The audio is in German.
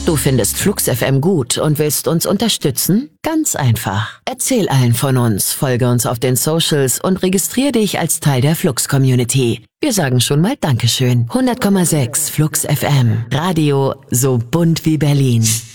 Du findest Flux FM gut und willst uns unterstützen? Ganz einfach. Erzähl allen von uns, folge uns auf den Socials und registrier dich als Teil der Flux-Community. Wir sagen schon mal Dankeschön. 100,6 Flux FM. Radio so bunt wie Berlin.